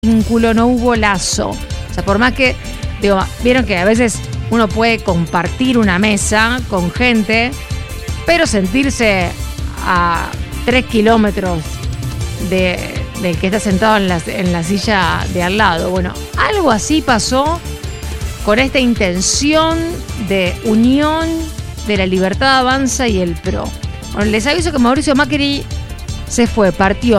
vínculo, no hubo lazo. O sea, por más que, vieron que a veces uno puede compartir una mesa con gente, pero sentirse a 3 kilómetros del que está sentado en la silla de al lado. Bueno, algo así pasó con esta intención de unión de la Libertad Avanza y el PRO. Bueno, les aviso que Mauricio Macri se fue,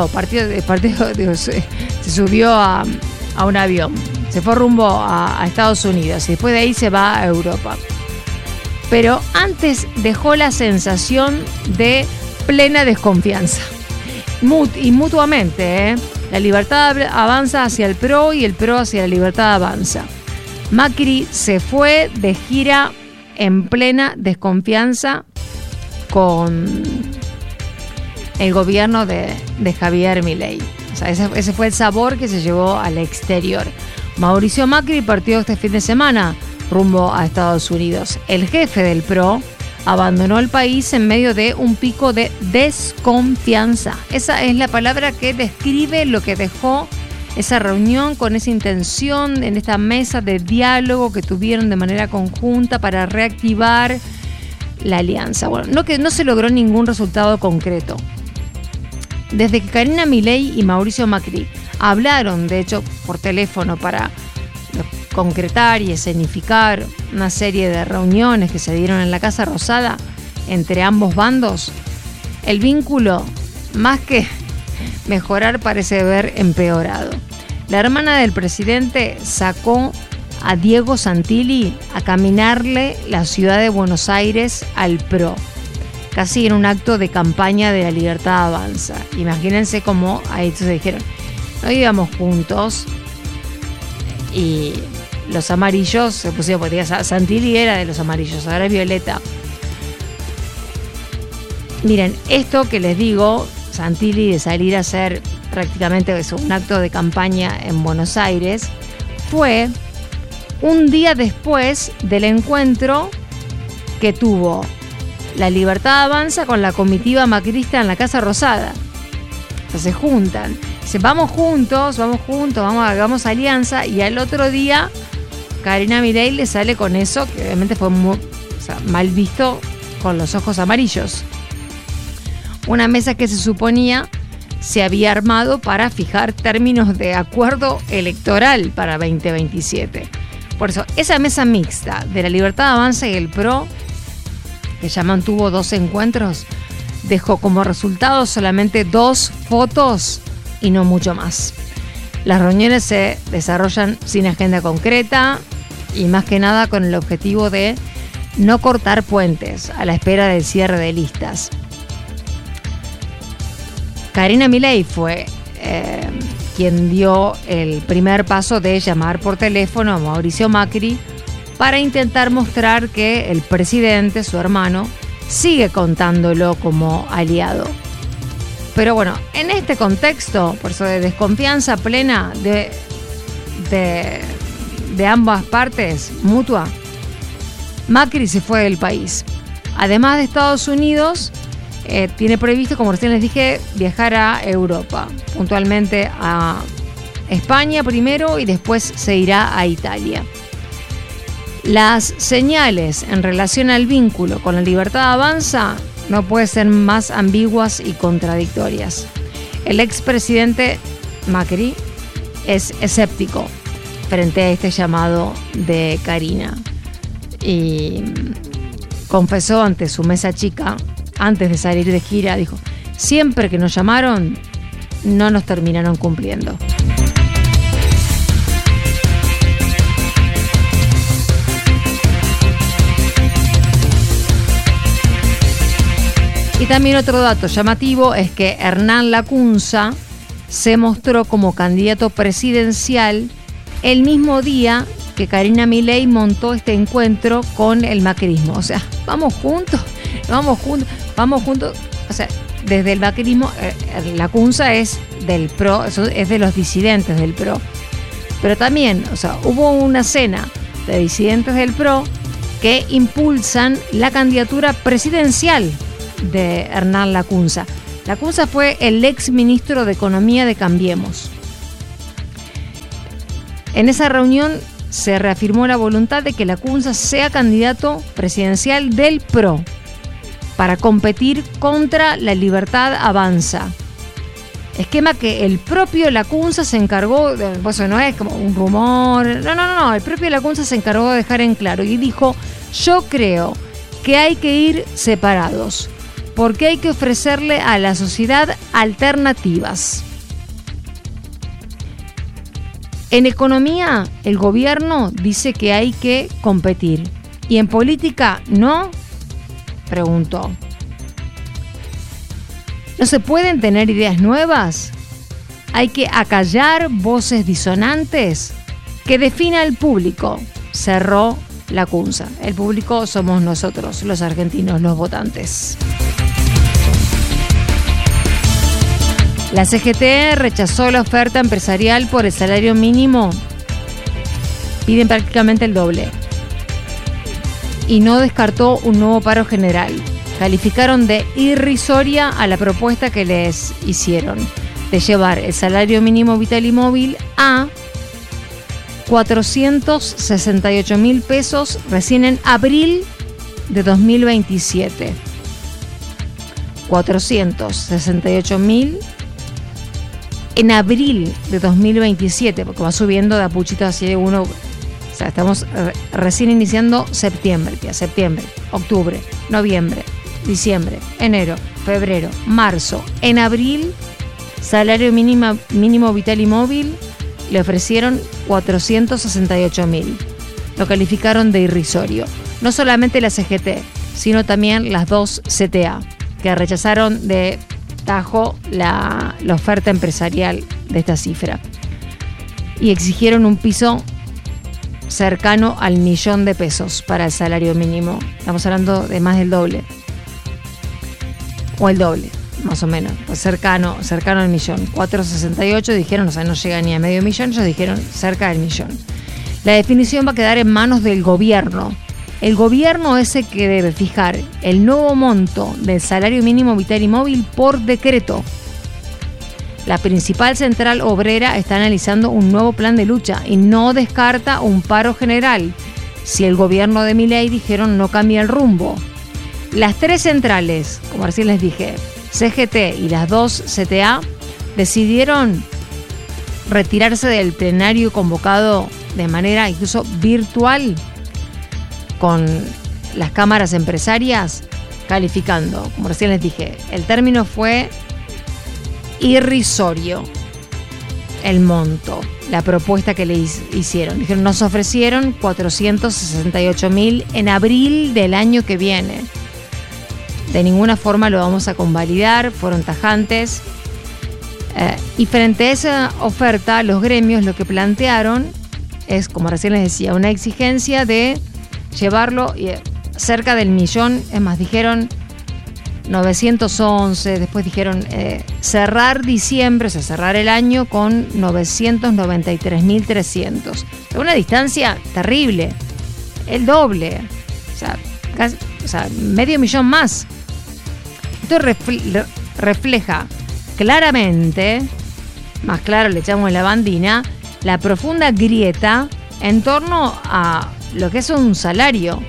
se subió a un avión, se fue rumbo a Estados Unidos y después de ahí se va a Europa. Pero antes dejó la sensación de plena desconfianza. Y mutuamente, la Libertad avanza hacia el PRO y el PRO hacia la Libertad Avanza. Macri se fue de gira en plena desconfianza con el gobierno de Javier Milei. O sea, ese fue el sabor que se llevó al exterior. Mauricio Macri partió este fin de semana rumbo a Estados Unidos. El jefe del PRO abandonó el país en medio de un pico de desconfianza. Esa es la palabra que describe lo que dejó esa reunión con esa intención en esta mesa de diálogo que tuvieron de manera conjunta para reactivar la alianza. Bueno, no se logró ningún resultado concreto. Desde que Karina Milei y Mauricio Macri hablaron, de hecho, por teléfono para concretar y escenificar una serie de reuniones que se dieron en la Casa Rosada entre ambos bandos, el vínculo, más que mejorar, parece haber empeorado. La hermana del presidente sacó a Diego Santilli a caminarle la ciudad de Buenos Aires al PRO, casi en un acto de campaña de la Libertad Avanza. Imagínense cómo ahí se dijeron, no íbamos juntos, y los amarillos se pusieron, porque Santilli era de los amarillos, ahora es violeta. Miren, esto que les digo, Santilli, de salir a hacer prácticamente un acto de campaña en Buenos Aires, fue un día después del encuentro que tuvo la Libertad Avanza con la comitiva macrista en la Casa Rosada. O sea, se juntan, dicen, vamos juntos, hagamos alianza, y al otro día Karina Milei le sale con eso, que obviamente fue mal visto con los ojos amarillos. Una mesa que se suponía se había armado para fijar términos de acuerdo electoral para 2027. Por eso, esa mesa mixta de la Libertad Avanza y el PRO, que ya mantuvo 2 encuentros, dejó como resultado solamente 2 fotos y no mucho más. Las reuniones se desarrollan sin agenda concreta y más que nada con el objetivo de no cortar puentes a la espera del cierre de listas. Karina Milei fue quien dio el primer paso de llamar por teléfono a Mauricio Macri para intentar mostrar que el presidente, su hermano, sigue contándolo como aliado. Pero bueno, en este contexto, por eso de desconfianza plena de ambas partes, mutua, Macri se fue del país. Además de Estados Unidos, tiene previsto, como recién les dije, viajar a Europa, puntualmente a España primero y después se irá a Italia. Las señales en relación al vínculo con la Libertad Avanza no pueden ser más ambiguas y contradictorias. El expresidente Macri es escéptico frente a este llamado de Karina y confesó ante su mesa chica, antes de salir de gira, dijo, siempre que nos llamaron, no nos terminaron cumpliendo. Y también otro dato llamativo es que Hernán Lacunza se mostró como candidato presidencial el mismo día que Karina Milei montó este encuentro con el macrismo. O sea, vamos juntos. O sea, desde el macrismo, Lacunza es del PRO, es de los disidentes del PRO. Pero también, o sea, hubo una cena de disidentes del PRO que impulsan la candidatura presidencial de Hernán Lacunza. Lacunza fue el ex ministro de Economía de Cambiemos. En esa reunión se reafirmó la voluntad de que Lacunza sea candidato presidencial del PRO para competir contra La Libertad Avanza. Esquema que el propio Lacunza se encargó, pues no es como un rumor, no, el propio Lacunza se encargó de dejar en claro y dijo: yo creo que hay que ir separados, porque hay que ofrecerle a la sociedad alternativas. En economía, el gobierno dice que hay que competir. ¿Y en política no? Preguntó. ¿No se pueden tener ideas nuevas? ¿Hay que acallar voces disonantes? Que defina el público, cerró Lacunza. El público somos nosotros, los argentinos, los votantes. La CGT rechazó la oferta empresarial por el salario mínimo. Piden prácticamente el doble. Y no descartó un nuevo paro general. Calificaron de irrisoria a la propuesta que les hicieron de llevar el salario mínimo vital y móvil a 468.000 pesos recién en abril de 2027. 468.000 en abril de 2027, porque va subiendo de a puchito así uno. O sea, estamos recién iniciando septiembre, octubre, noviembre, diciembre, enero, febrero, marzo. En abril, salario mínimo vital y móvil le ofrecieron 468.000. Lo calificaron de irrisorio. No solamente la CGT, sino también las dos CTA, que rechazaron de tajo la oferta empresarial de esta cifra y exigieron un piso cercano al 1.000.000 de pesos para el salario mínimo. Estamos hablando de más del doble, o el doble, más o menos, pues cercano al 1.000.000. 468 dijeron, o sea, no llega ni a medio millón, ellos dijeron cerca del 1.000.000. La definición va a quedar en manos del gobierno. El gobierno es el que debe fijar el nuevo monto del salario mínimo vital y móvil por decreto. La principal central obrera está analizando un nuevo plan de lucha y no descarta un paro general si el gobierno de Milei, dijeron, no cambia el rumbo. Las tres centrales, como recién les dije, CGT y las dos CTA, decidieron retirarse del plenario convocado de manera incluso virtual con las cámaras empresarias, calificando, como recién les dije, el término fue irrisorio, el monto, la propuesta que le hicieron. Dijeron, nos ofrecieron 468.000 en abril del año que viene. De ninguna forma lo vamos a convalidar, fueron tajantes. Y frente a esa oferta, los gremios lo que plantearon es, como recién les decía, una exigencia de llevarlo cerca del 1.000.000, es más, dijeron 911, después dijeron cerrar diciembre, o sea, cerrar el año con 993.300. Una distancia terrible, el doble, o sea, medio millón más. Esto refleja claramente, más claro le echamos la bandina, la profunda grieta en torno a lo que es un salario.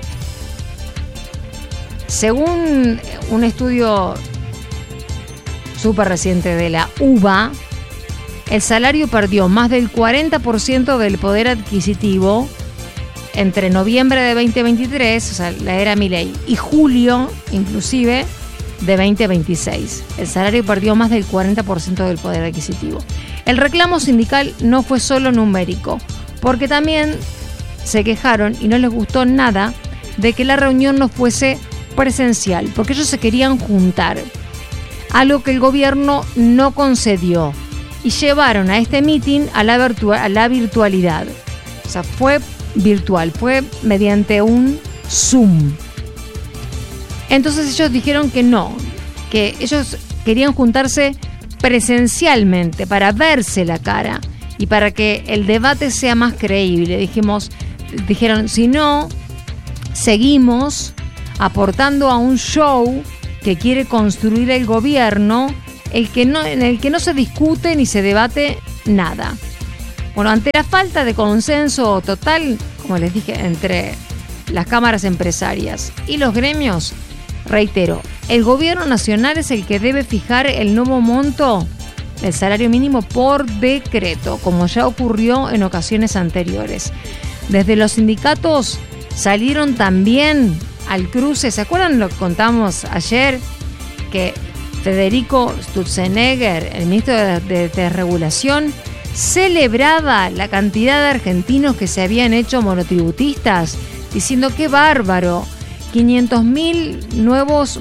Según un estudio súper reciente de la UBA, el salario perdió más del 40% del poder adquisitivo entre noviembre de 2023, o sea, la era Milei, y julio, inclusive, de 2026. El salario perdió más del 40% del poder adquisitivo. El reclamo sindical no fue solo numérico, porque también se quejaron y no les gustó nada de que la reunión no fuese presencial, porque ellos se querían juntar, algo que el gobierno no concedió, y llevaron a este meeting a la virtualidad. O sea, fue virtual, fue mediante un Zoom. Entonces ellos dijeron que no, que ellos querían juntarse presencialmente para verse la cara y para que el debate sea más creíble. Dijeron, si no, seguimos aportando a un show que quiere construir el gobierno, en el que no se discute ni se debate nada. Bueno, ante la falta de consenso total, como les dije, entre las cámaras empresarias y los gremios, reitero, el gobierno nacional es el que debe fijar el nuevo monto del salario mínimo por decreto, como ya ocurrió en ocasiones anteriores. Desde los sindicatos salieron también al cruce. ¿Se acuerdan lo que contamos ayer? Que Federico Sturzenegger, el ministro de Desregulación, celebraba la cantidad de argentinos que se habían hecho monotributistas, diciendo qué bárbaro, 500.000 nuevos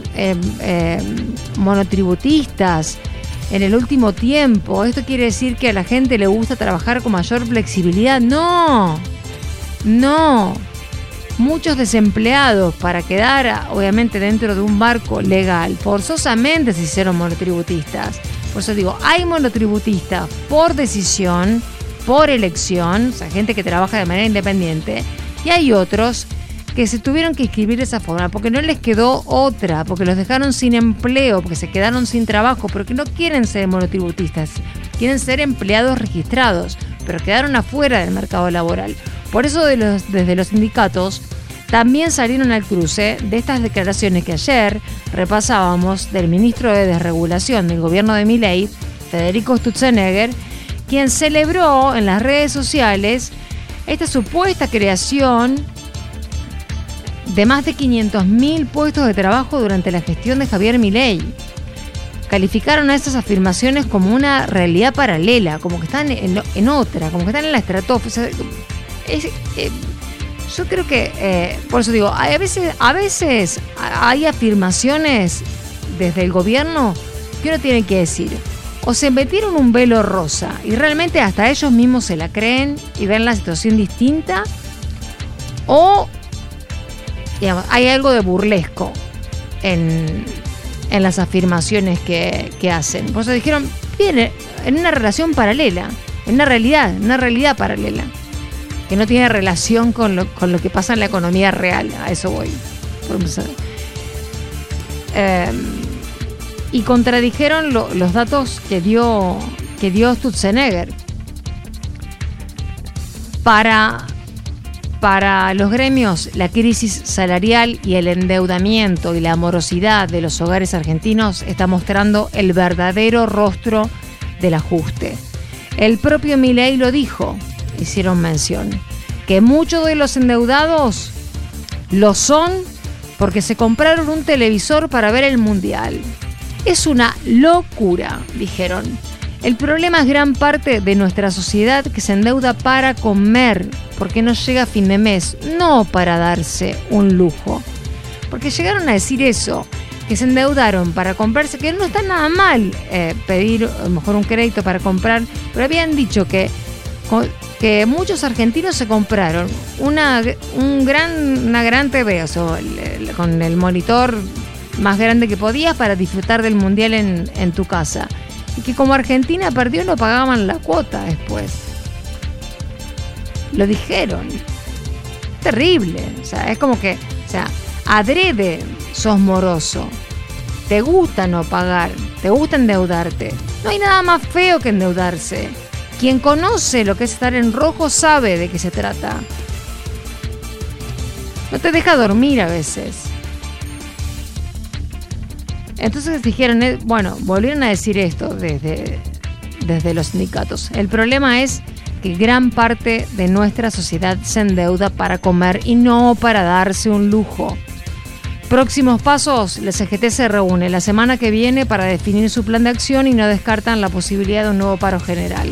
monotributistas en el último tiempo. Esto quiere decir que a la gente le gusta trabajar con mayor flexibilidad. No. Muchos desempleados, para quedar obviamente dentro de un marco legal, forzosamente se hicieron monotributistas. Por eso digo, hay monotributistas por decisión, por elección, o sea, gente que trabaja de manera independiente, y hay otros que se tuvieron que inscribir de esa forma porque no les quedó otra, porque los dejaron sin empleo, porque se quedaron sin trabajo, porque no quieren ser monotributistas, quieren ser empleados registrados, pero quedaron afuera del mercado laboral. Por eso desde los sindicatos también salieron al cruce de estas declaraciones que ayer repasábamos del ministro de Desregulación del gobierno de Milei, Federico Sturzenegger, quien celebró en las redes sociales esta supuesta creación de más de 500.000 puestos de trabajo durante la gestión de Javier Milei. Calificaron a estas afirmaciones como una realidad paralela, como que están en otra, como que están en la estratosfera. Yo creo que, por eso digo, a veces hay afirmaciones desde el gobierno que uno tiene que decir, o se metieron un velo rosa y realmente hasta ellos mismos se la creen y ven la situación distinta, o digamos, hay algo de burlesco en las afirmaciones que hacen. Por eso dijeron, viene en una relación paralela, en una realidad paralela, que no tiene relación con lo que pasa en la economía real. A eso voy. Y contradijeron los datos que dio Sturzenegger. Para los gremios, la crisis salarial y el endeudamiento y la morosidad de los hogares argentinos está mostrando el verdadero rostro del ajuste. El propio Milei lo dijo, hicieron mención, que muchos de los endeudados lo son porque se compraron un televisor para ver el Mundial. Es una locura, dijeron. El problema es gran parte de nuestra sociedad que se endeuda para comer, porque no llega a fin de mes, no para darse un lujo. Porque llegaron a decir eso, que se endeudaron para comprarse, que no está nada mal pedir a lo mejor un crédito para comprar, pero habían dicho que muchos argentinos se compraron una gran TV, o sea, con el monitor más grande que podías para disfrutar del Mundial en tu casa. Y que como Argentina perdió no pagaban la cuota después. Lo dijeron. Terrible. O sea, es como que, o sea, adrede sos moroso. Te gusta no pagar, te gusta endeudarte. No hay nada más feo que endeudarse. Quien conoce lo que es estar en rojo sabe de qué se trata. No te deja dormir a veces. Entonces dijeron, bueno, volvieron a decir esto desde los sindicatos. El problema es que gran parte de nuestra sociedad se endeuda para comer y no para darse un lujo. Próximos pasos, la CGT se reúne la semana que viene para definir su plan de acción y no descartan la posibilidad de un nuevo paro general.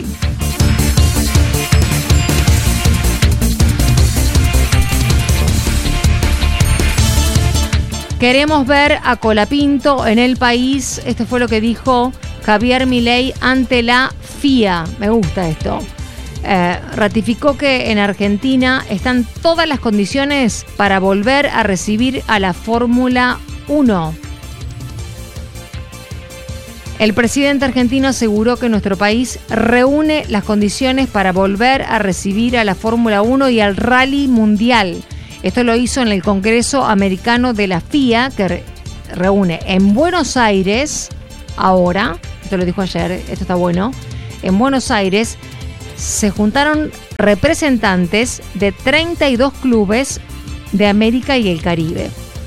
Queremos ver a Colapinto en el país. Esto fue lo que dijo Javier Milei ante la FIA. Me gusta esto. Ratificó que en Argentina están todas las condiciones para volver a recibir a la Fórmula 1. El presidente argentino aseguró que nuestro país reúne las condiciones para volver a recibir a la Fórmula 1 y al Rally Mundial. Esto lo hizo en el Congreso Americano de la FIA, que reúne en Buenos Aires, ahora, esto lo dijo ayer, esto está bueno, en Buenos Aires se juntaron representantes de 32 clubes de América y el Caribe.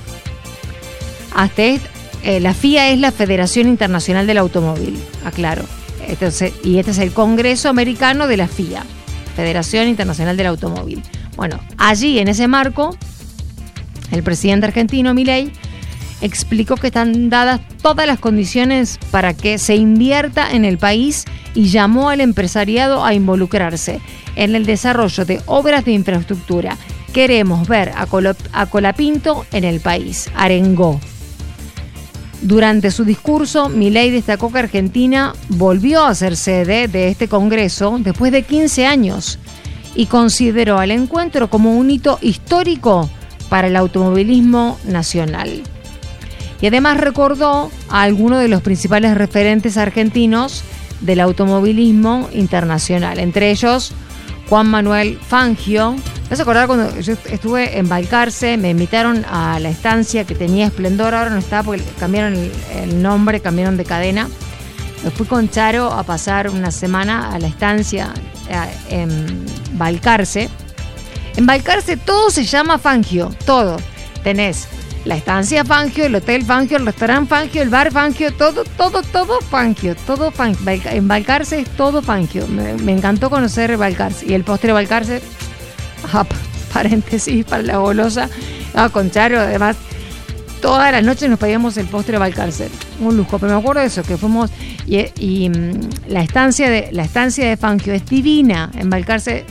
La FIA es la Federación Internacional del Automóvil, aclaro. Y este es el Congreso Americano de la FIA, Federación Internacional del Automóvil. Bueno, allí en ese marco, el presidente argentino Milei explicó que están dadas todas las condiciones para que se invierta en el país y llamó al empresariado a involucrarse en el desarrollo de obras de infraestructura. Queremos ver a Colapinto en el país, arengó. Durante su discurso, Milei destacó que Argentina volvió a ser sede de este congreso después de 15 años y consideró el encuentro como un hito histórico para el automovilismo nacional. Y además recordó a algunos de los principales referentes argentinos del automovilismo internacional, entre ellos Juan Manuel Fangio. ¿Me vas a acordar cuando yo estuve en Balcarce? Me invitaron a la estancia que tenía Esplendor, ahora no está porque cambiaron el nombre, cambiaron de cadena. Me fui con Charo a pasar una semana a la estancia en Balcarce. En Balcarce todo se llama Fangio, todo. Tenés la estancia Fangio, el hotel Fangio, el restaurante Fangio, el bar Fangio, todo Fangio, todo Fangio. En Balcarce es todo Fangio. Me encantó conocer Balcarce. Y el postre Balcarce, paréntesis para la golosa, con Charo, además, todas las noches nos pedíamos el postre Balcarce. Un lujo, pero me acuerdo de eso, que fuimos y la estancia de Fangio es divina. En Balcarce,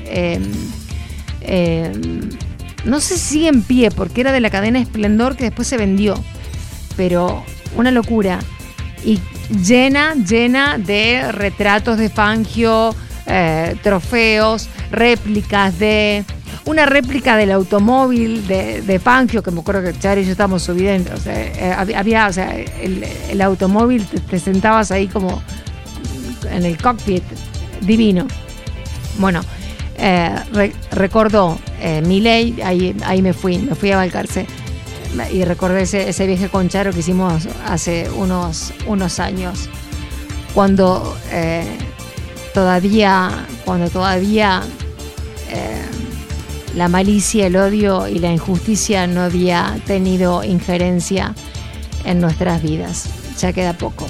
no sé si sigue en pie, porque era de la cadena Esplendor que después se vendió, pero una locura. Y llena de retratos de Fangio, trofeos, réplicas una réplica del automóvil de Fangio, que me acuerdo que Charo y yo estábamos subiendo. O sea, el automóvil, te sentabas ahí como en el cockpit, divino. Bueno, recordó Milei, ahí me fui a Balcarce y recordé ese viaje con Charo que hicimos hace unos años, cuando todavía la malicia, el odio y la injusticia no había tenido injerencia en nuestras vidas. Ya queda poco.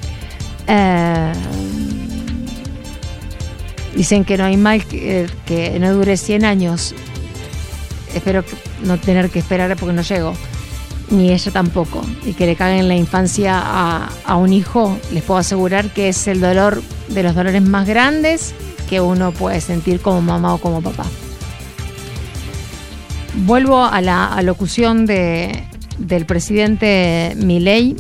Dicen que no hay mal que no dure 100 años. Espero no tener que esperar porque no llego. Ni ella tampoco. Y que le caguen la infancia a un hijo, les puedo asegurar que es el dolor de los dolores más grandes que uno puede sentir como mamá o como papá. Vuelvo a la alocución del presidente Milei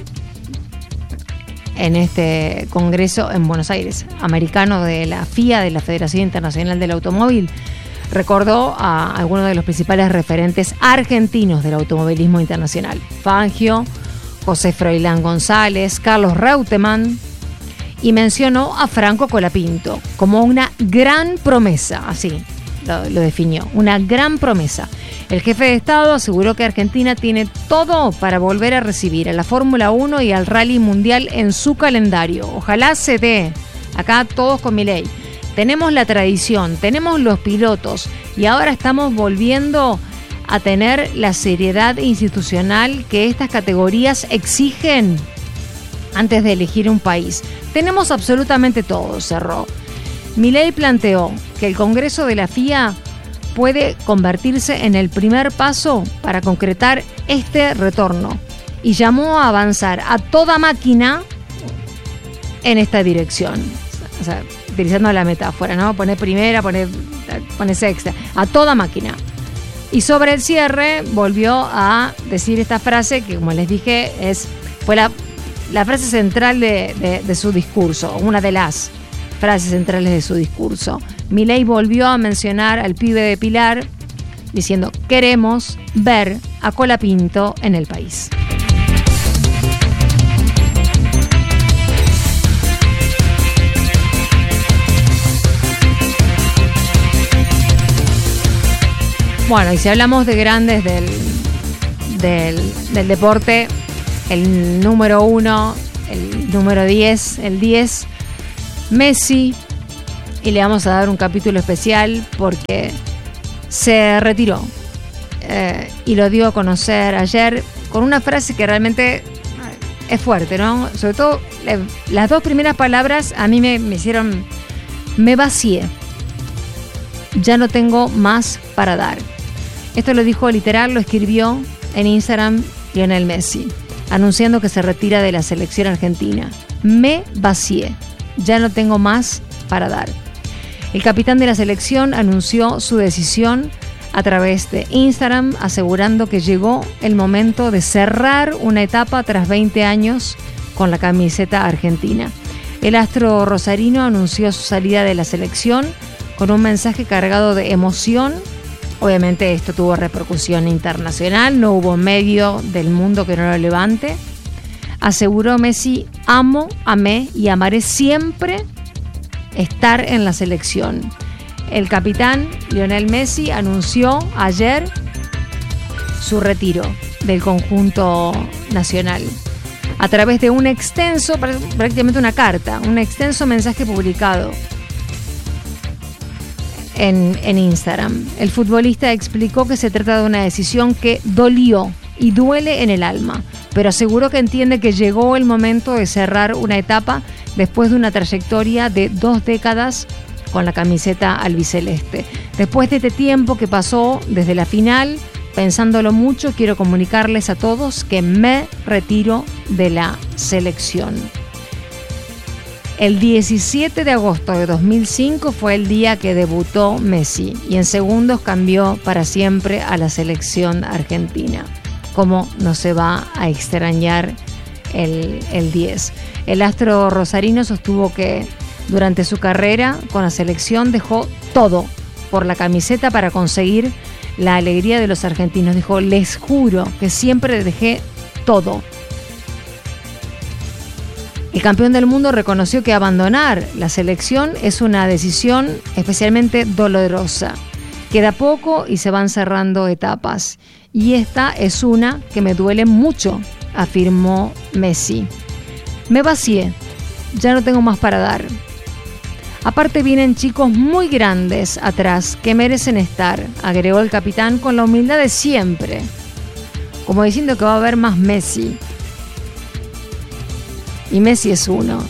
en este congreso en Buenos Aires, americano, de la FIA, de la Federación Internacional del Automóvil. Recordó a algunos de los principales referentes argentinos del automovilismo internacional: Fangio, José Froilán González, Carlos Reutemann, y mencionó a Franco Colapinto como una gran promesa, así lo definió, una gran promesa. El jefe de Estado aseguró que Argentina tiene todo para volver a recibir a la Fórmula 1 y al Rally Mundial en su calendario. Ojalá se dé. Acá todos con Milei. Tenemos la tradición, tenemos los pilotos y ahora estamos volviendo a tener la seriedad institucional que estas categorías exigen antes de elegir un país. Tenemos absolutamente todo, cerró. Milei planteó que el Congreso de la FIA puede convertirse en el primer paso para concretar este retorno y llamó a avanzar a toda máquina en esta dirección. O sea, utilizando la metáfora, ¿no? Poner primera, poner sexta, a toda máquina. Y sobre el cierre volvió a decir esta frase que, como les dije, fue la frase central de su discurso, una de las frases centrales de su discurso. Milei volvió a mencionar al pibe de Pilar, diciendo: queremos ver a Colapinto en el país. Bueno, y si hablamos de grandes del deporte, el número 1, el número 10, el 10, Messi, y le vamos a dar un capítulo especial porque se retiró y lo dio a conocer ayer con una frase que realmente es fuerte, ¿no? Sobre todo las dos primeras palabras a mí me hicieron, me vacié, ya no tengo más para dar. Esto lo dijo literal, lo escribió en Instagram Lionel Messi, anunciando que se retira de la selección argentina. Me vacié, ya no tengo más para dar. El capitán de la selección anunció su decisión a través de Instagram, asegurando que llegó el momento de cerrar una etapa tras 20 años con la camiseta argentina. El astro rosarino anunció su salida de la selección con un mensaje cargado de emoción. Obviamente esto tuvo repercusión internacional, no hubo medio del mundo que no lo levante. Aseguró Messi: amo, amé y amaré siempre estar en la selección. El capitán Lionel Messi anunció ayer su retiro del conjunto nacional a través de un extenso, prácticamente una carta, un extenso mensaje publicado en Instagram. El futbolista explicó que se trata de una decisión que dolió y duele en el alma, pero aseguró que entiende que llegó el momento de cerrar una etapa después de una trayectoria de 2 décadas con la camiseta albiceleste. Después de este tiempo que pasó desde la final, pensándolo mucho, quiero comunicarles a todos que me retiro de la selección. El 17 de agosto de 2005 fue el día que debutó Messi y en segundos cambió para siempre a la selección argentina. ¿Cómo no se va a extrañar el 10? El astro rosarino sostuvo que durante su carrera con la selección dejó todo por la camiseta para conseguir la alegría de los argentinos. Dijo: les juro que siempre dejé todo. El campeón del mundo reconoció que abandonar la selección es una decisión especialmente dolorosa. Queda poco y se van cerrando etapas. Y esta es una que me duele mucho, afirmó Messi. Me vacié, ya no tengo más para dar. Aparte vienen chicos muy grandes atrás que merecen estar, agregó el capitán con la humildad de siempre, como diciendo que va a haber más Messi. Y Messi es uno.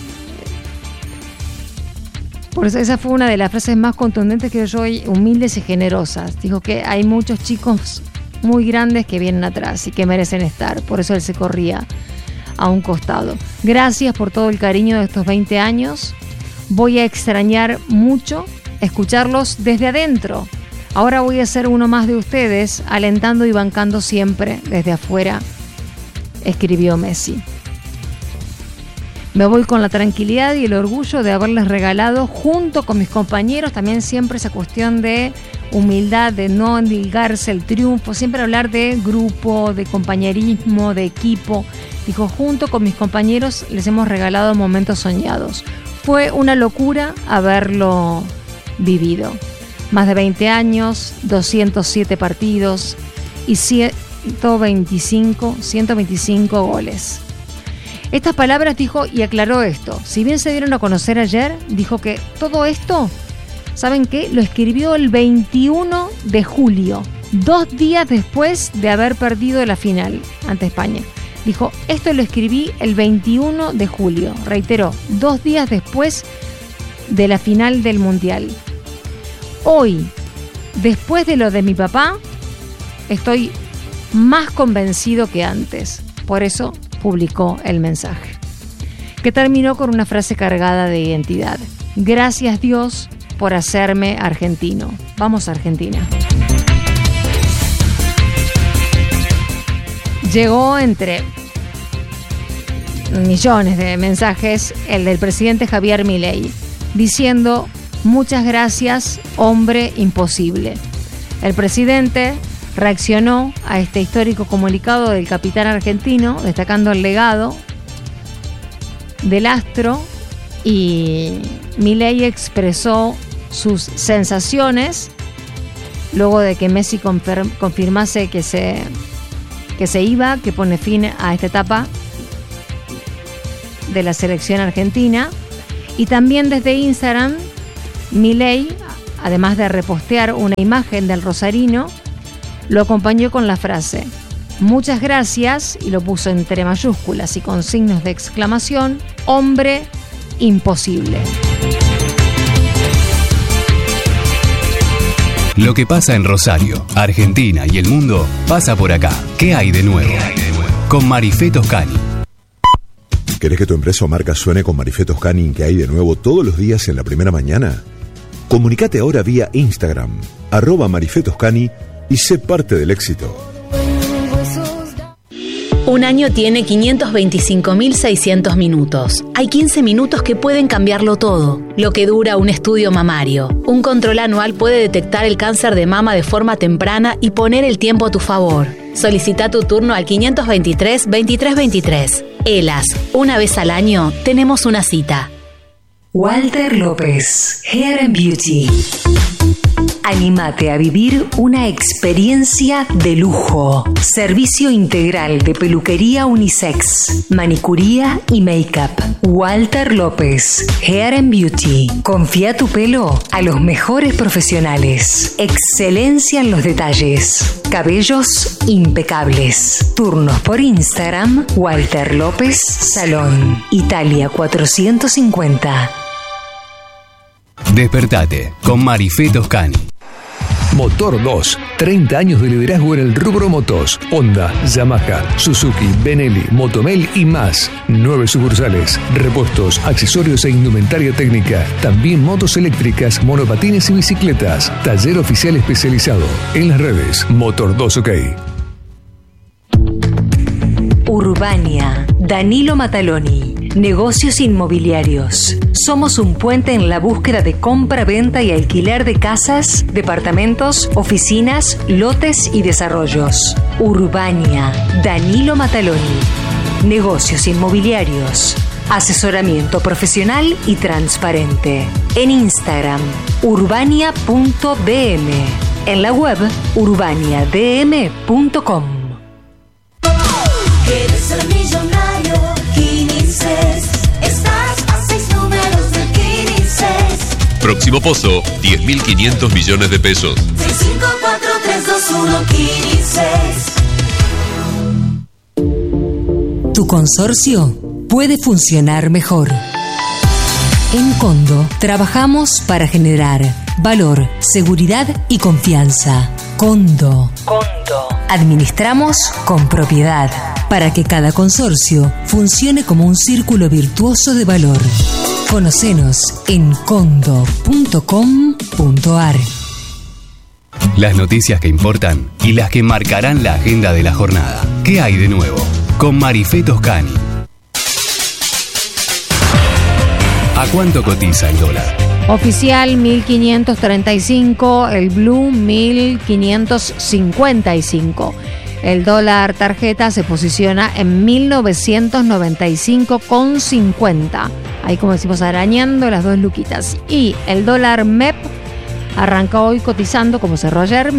Por eso esa fue una de las frases más contundentes que yo oí, humildes y generosas. Dijo que hay muchos chicos muy grandes que vienen atrás y que merecen estar. Por eso él se corría a un costado. Gracias por todo el cariño de estos 20 años. Voy a extrañar mucho escucharlos desde adentro. Ahora voy a ser uno más de ustedes, alentando y bancando siempre desde afuera, escribió Messi. Me voy con la tranquilidad y el orgullo de haberles regalado junto con mis compañeros, también siempre esa cuestión de humildad, de no endilgarse el triunfo, siempre hablar de grupo, de compañerismo, de equipo. Dijo: junto con mis compañeros les hemos regalado momentos soñados. Fue una locura haberlo vivido. Más de 20 años, 207 partidos y 125 goles. Estas palabras dijo y aclaró esto. Si bien se dieron a conocer ayer, dijo que todo esto, ¿saben qué? Lo escribió el 21 de julio, 2 días después de haber perdido la final ante España. Dijo: esto lo escribí el 21 de julio, reiteró, 2 días después de la final del Mundial. Hoy, después de lo de mi papá, estoy más convencido que antes. Por eso publicó el mensaje, que terminó con una frase cargada de identidad. Gracias Dios por hacerme argentino. Vamos Argentina. Llegó entre millones de mensajes el del presidente Javier Milei, diciendo: muchas gracias, hombre imposible. El presidente reaccionó a este histórico comunicado del capitán argentino, destacando el legado del astro, y Milei expresó sus sensaciones luego de que Messi confirmase que se iba, que pone fin a esta etapa de la selección argentina. Y también desde Instagram Milei, además de repostear una imagen del rosarino, lo acompañó con la frase «Muchas gracias», y lo puso entre mayúsculas y con signos de exclamación, «Hombre imposible». Lo que pasa en Rosario, Argentina y el mundo pasa por acá. ¿Qué hay de nuevo? Con Marifé Toscani. ¿Querés que tu empresa o marca suene con Marifé Toscani en ¿Qué hay de nuevo todos los días en la primera mañana? Comunicate ahora vía Instagram, @Marifé Toscani, y sé parte del éxito. Un año tiene 525.600 minutos. Hay 15 minutos que pueden cambiarlo todo. Lo que dura un estudio mamario. Un control anual puede detectar el cáncer de mama de forma temprana y poner el tiempo a tu favor. Solicita tu turno al 523-2323. ELAS, una vez al año tenemos una cita. Walter López, Hair and Beauty. Anímate a vivir una experiencia de lujo. Servicio integral de peluquería unisex, manicuría y make-up. Walter López, Hair and Beauty. Confía tu pelo a los mejores profesionales. Excelencia en los detalles. Cabellos impecables. Turnos por Instagram, Walter López Salón, Italia 450. Despertate con Marifé Toscani. Motor 2, 30 años de liderazgo en el rubro motos. Honda, Yamaha, Suzuki, Benelli, Motomel y más. 9 sucursales, repuestos, accesorios e indumentaria técnica. También motos eléctricas, monopatines y bicicletas. Taller oficial especializado. En las redes, Motor 2 OK. Urbania, Danilo Mataloni. Negocios inmobiliarios. Somos un puente en la búsqueda de compra, venta y alquiler de casas, departamentos, oficinas, lotes y desarrollos. Urbania, Danilo Mataloni. Negocios inmobiliarios. Asesoramiento profesional y transparente. En Instagram, urbania.dm. En la web, urbaniadm.com. ¿Quieres ser millonario? Quinices. Estás a 6 números de Quinices. Próximo pozo, 10.500 millones de pesos. 654-321 Quinices. Tu consorcio puede funcionar mejor. En Condo trabajamos para generar valor, seguridad y confianza. Condo. Administramos con propiedad para que cada consorcio funcione como un círculo virtuoso de valor. Conocenos en condo.com.ar. Las noticias que importan y las que marcarán la agenda de la jornada. ¿Qué hay de nuevo? Con Marifé Toscani. ¿A cuánto cotiza el dólar? Oficial 1.535, el blue 1.555. El dólar tarjeta se posiciona en 1.995,50. Ahí, como decimos, arañando las 2 luquitas. Y el dólar MEP arranca hoy cotizando, como cerró ayer,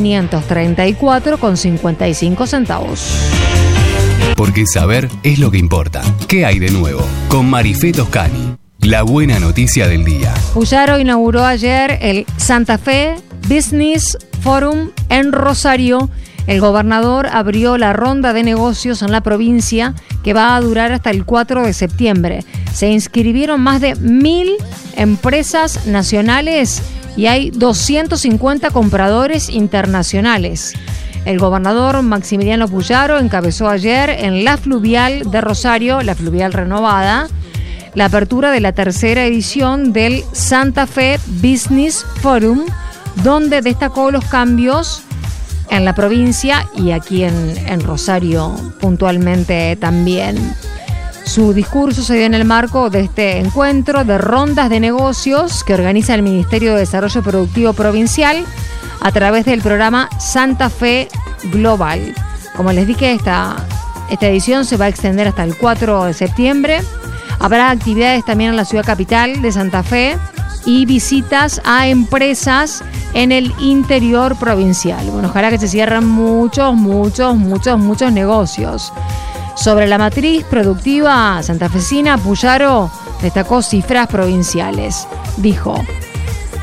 1.534,55 centavos. Porque saber es lo que importa. ¿Qué hay de nuevo? Con Marifé Toscani. La buena noticia del día. Puyaro inauguró ayer el Santa Fe Business Forum en Rosario. El gobernador abrió la ronda de negocios en la provincia que va a durar hasta el 4 de septiembre. Se inscribieron más de 1.000 empresas nacionales y hay 250 compradores internacionales. El gobernador Maximiliano Puyaro encabezó ayer en la Fluvial de Rosario, la Fluvial renovada, la apertura de la tercera edición del Santa Fe Business Forum, donde destacó los cambios en la provincia y aquí en Rosario puntualmente también. Su discurso se dio en el marco de este encuentro de rondas de negocios que organiza el Ministerio de Desarrollo Productivo Provincial a través del programa Santa Fe Global. Como les dije, esta edición se va a extender hasta el 4 de septiembre. Habrá actividades también en la ciudad capital de Santa Fe y visitas a empresas en el interior provincial. Bueno, ojalá que se cierren muchos negocios. Sobre la matriz productiva santafesina, Puyaro destacó cifras provinciales. Dijo: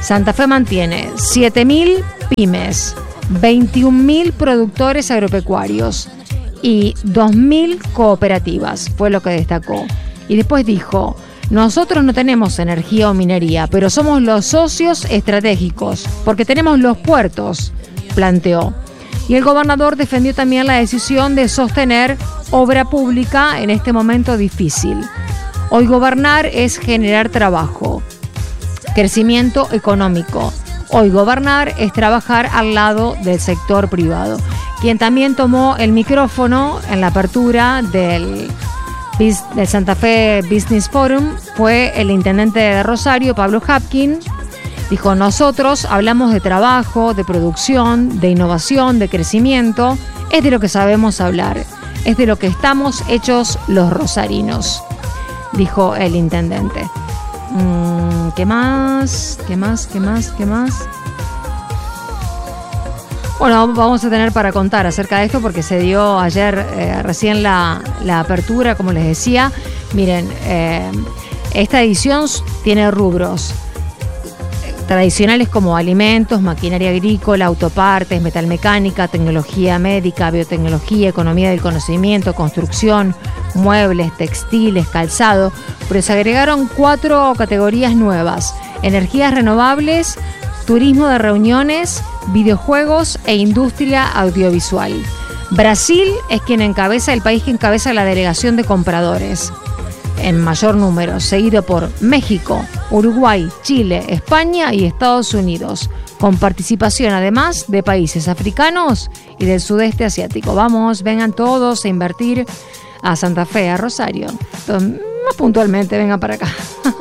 Santa Fe mantiene 7.000 pymes, 21.000 productores agropecuarios y 2.000 cooperativas, fue lo que destacó. Y después dijo, nosotros no tenemos energía o minería, pero somos los socios estratégicos, porque tenemos los puertos, planteó. Y el gobernador defendió también la decisión de sostener obra pública en este momento difícil. Hoy gobernar es generar trabajo, crecimiento económico. Hoy gobernar es trabajar al lado del sector privado. Quien también tomó el micrófono en la apertura del Santa Fe Business Forum fue el intendente de Rosario, Pablo Hapkin. Dijo, nosotros hablamos de trabajo, de producción, de innovación, de crecimiento. Es de lo que sabemos hablar. Es de lo que estamos hechos los rosarinos, dijo el intendente. ¿Qué más? Bueno, vamos a tener para contar acerca de esto porque se dio ayer recién la apertura, como les decía. Miren, esta edición tiene rubros tradicionales como alimentos, maquinaria agrícola, autopartes, metalmecánica, tecnología médica, biotecnología, economía del conocimiento, construcción, muebles, textiles, calzado, pero se agregaron 4 categorías nuevas: energías renovables, turismo de reuniones, videojuegos e industria audiovisual. Brasil es el país que encabeza la delegación de compradores en mayor número, seguido por México, Uruguay, Chile, España y Estados Unidos, con participación además de países africanos y del sudeste asiático. Vamos, vengan todos a invertir a Santa Fe, a Rosario. Entonces, más puntualmente, vengan para acá.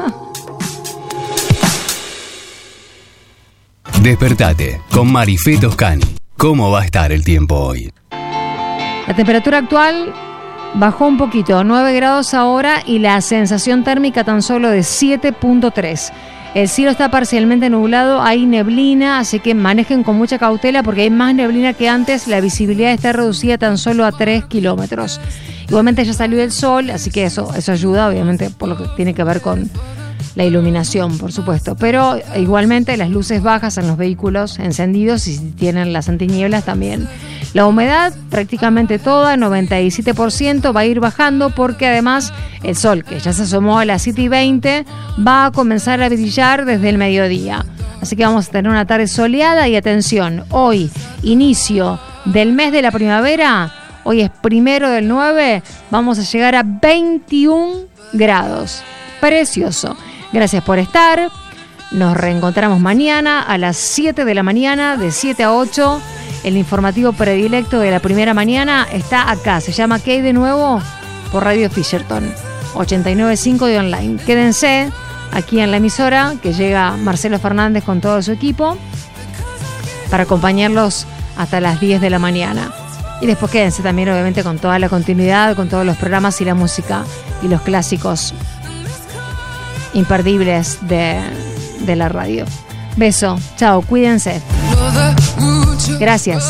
Despertate con Marifé Toscani. ¿Cómo va a estar el tiempo hoy? La temperatura actual bajó un poquito, 9 grados ahora y la sensación térmica tan solo de 7.3. El cielo está parcialmente nublado, hay neblina, así que manejen con mucha cautela porque hay más neblina que antes. La visibilidad está reducida tan solo a 3 kilómetros. Igualmente ya salió el sol, así que eso ayuda, obviamente, por lo que tiene que ver con la iluminación, por supuesto. Pero igualmente las luces bajas en los vehículos encendidos y si tienen las antinieblas también. La humedad prácticamente toda, 97%, va a ir bajando porque además el sol, que ya se asomó a las 7:20, va a comenzar a brillar desde el mediodía. Así que vamos a tener una tarde soleada y atención, hoy, inicio del mes de la primavera, hoy es 1/9, vamos a llegar a 21 grados. Precioso. Gracias por estar. Nos reencontramos mañana a las 7 de la mañana, de 7 a 8. El informativo predilecto de la primera mañana está acá. Se llama ¿Qué hay de nuevo? Por Radio Fisherton 89.5 de online. Quédense aquí en la emisora, que llega Marcelo Fernández con todo su equipo para acompañarlos hasta las 10 de la mañana. Y después quédense también, obviamente, con toda la continuidad, con todos los programas y la música y los clásicos imperdibles de la radio. Beso, chao, cuídense. Gracias.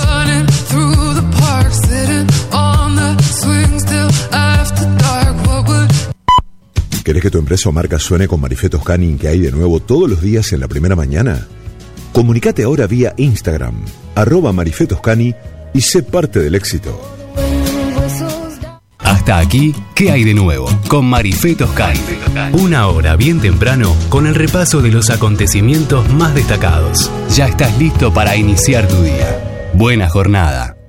¿Querés que tu empresa o marca suene con Marifé Toscani, que hay de nuevo todos los días en la primera mañana? Comunicate ahora vía Instagram, @Marifé Toscani, y sé parte del éxito. Hasta aquí, ¿qué hay de nuevo? Con Marifé Toscani. Una hora bien temprano con el repaso de los acontecimientos más destacados. Ya estás listo para iniciar tu día. Buena jornada.